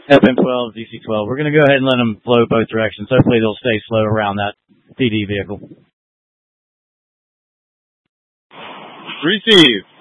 FM12, DC12. We're going to go ahead and let them flow both directions. Hopefully they'll stay slow around that PD vehicle. Receive.